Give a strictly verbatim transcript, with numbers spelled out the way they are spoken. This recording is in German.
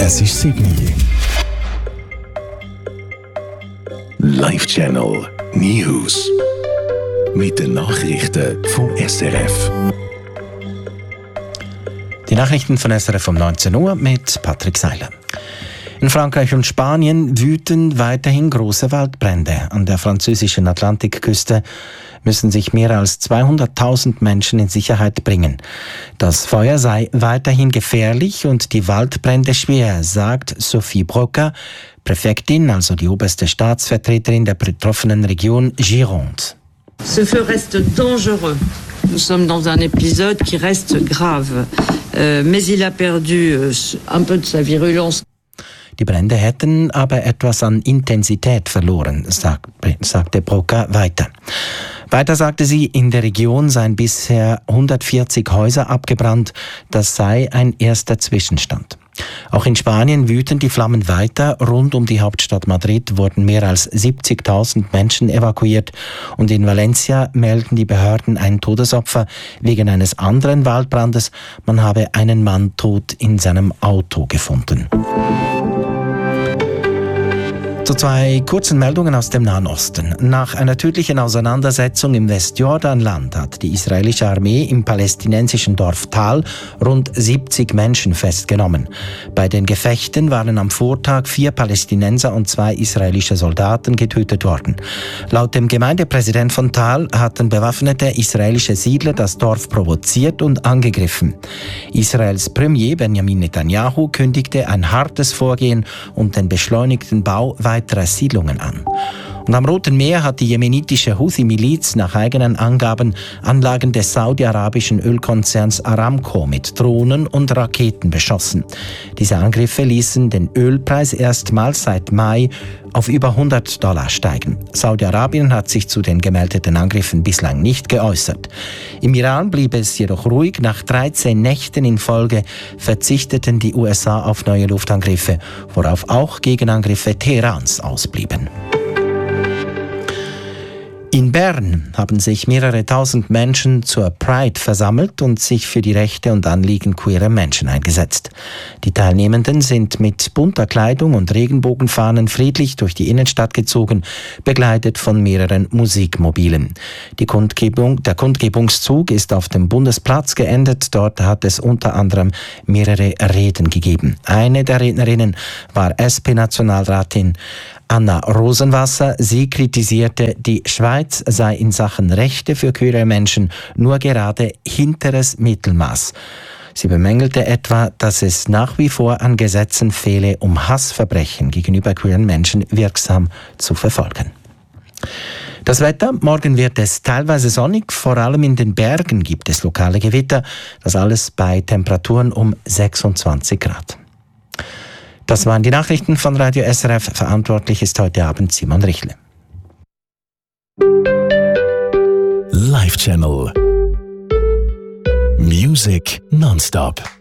Es ist sieben Uhr. Live Channel News. Mit den Nachrichten vom S R F. Die Nachrichten von S R F um neunzehn Uhr mit Patrick Seiler. In Frankreich und Spanien wüten weiterhin große Waldbrände. An der französischen Atlantikküste müssen sich mehr als zweihunderttausend Menschen in Sicherheit bringen. Das Feuer sei weiterhin gefährlich und die Waldbrände schwer, sagt Sophie Broca, Präfektin, also die oberste Staatsvertreterin der betroffenen Region Gironde. Ce feu reste dangereux. Nous sommes dans un épisode qui reste grave, euh, mais il a perdu euh, un peu de sa virulence. Die Brände hätten aber etwas an Intensität verloren, sagt, sagte Broca weiter. Weiter sagte sie, in der Region seien bisher hundertvierzig Häuser abgebrannt. Das sei ein erster Zwischenstand. Auch in Spanien wüten die Flammen weiter. Rund um die Hauptstadt Madrid wurden mehr als siebzigtausend Menschen evakuiert. Und in Valencia melden die Behörden ein Todesopfer wegen eines anderen Waldbrandes. Man habe einen Mann tot in seinem Auto gefunden. Zu zwei kurzen Meldungen aus dem Nahen Osten. Nach einer tödlichen Auseinandersetzung im Westjordanland hat die israelische Armee im palästinensischen Dorf Tal rund siebzig Menschen festgenommen. Bei den Gefechten waren am Vortag vier Palästinenser und zwei israelische Soldaten getötet worden. Laut dem Gemeindepräsident von Tal hatten bewaffnete israelische Siedler das Dorf provoziert und angegriffen. Israels Premier Benjamin Netanyahu kündigte ein hartes Vorgehen und den beschleunigten Bau weiterer Siedlungen an. Und am Roten Meer hat die jemenitische Houthi-Miliz nach eigenen Angaben Anlagen des saudi-arabischen Ölkonzerns Aramco mit Drohnen und Raketen beschossen. Diese Angriffe ließen den Ölpreis erstmals seit Mai auf über hundert Dollar steigen. Saudi-Arabien hat sich zu den gemeldeten Angriffen bislang nicht geäußert. Im Iran blieb es jedoch ruhig. Nach dreizehn Nächten in Folge verzichteten die U S A auf neue Luftangriffe, worauf auch Gegenangriffe Teherans ausblieben. In Bern haben sich mehrere tausend Menschen zur Pride versammelt und sich für die Rechte und Anliegen queerer Menschen eingesetzt. Die Teilnehmenden sind mit bunter Kleidung und Regenbogenfahnen friedlich durch die Innenstadt gezogen, begleitet von mehreren Musikmobilen. Die Kundgebung, der Kundgebungszug ist auf dem Bundesplatz geendet. Dort hat es unter anderem mehrere Reden gegeben. Eine der Rednerinnen war S P-Nationalratin Anna Rosenwasser. Sie kritisierte, die Schweiz sei in Sachen Rechte für queere Menschen nur gerade hinteres Mittelmaß. Sie bemängelte etwa, dass es nach wie vor an Gesetzen fehle, um Hassverbrechen gegenüber queeren Menschen wirksam zu verfolgen. Das Wetter: Morgen wird es teilweise sonnig, vor allem in den Bergen gibt es lokale Gewitter. Das alles bei Temperaturen um sechsundzwanzig Grad. Das waren die Nachrichten von Radio S R F. Verantwortlich ist heute Abend Simon Richle. Live Channel Music nonstop.